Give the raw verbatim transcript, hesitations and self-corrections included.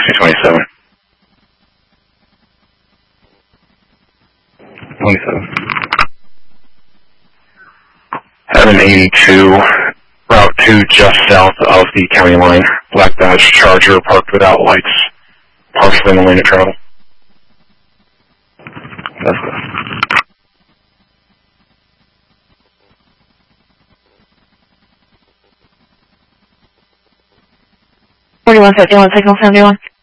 Taxi twenty-seven. twenty-seven. Heaven eighty-two, Route two, just south of the county line. Black badge Charger parked without lights, partially in the lane of travel. That's good. forty-one fifty-one, signal seventy-one.